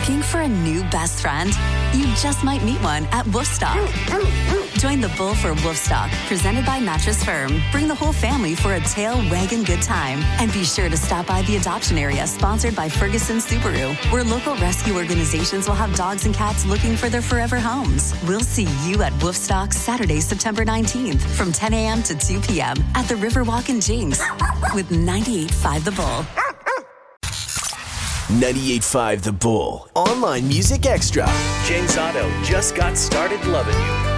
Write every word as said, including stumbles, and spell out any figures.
Looking for a new best friend? You just might meet one at Woofstock. Join the Bull for Woofstock, presented by Mattress Firm. Bring the whole family for a tail wagging good time. And be sure to stop by the adoption area, sponsored by Ferguson Subaru, where local rescue organizations will have dogs and cats looking for their forever homes. We'll see you at Woofstock Saturday, September nineteenth from ten a.m. to two p.m. at the Riverwalk in Jinx with ninety-eight point five The Bull. ninety-eight point five The Bull. Online Music Extra. James Otto, Just Got Started Loving You.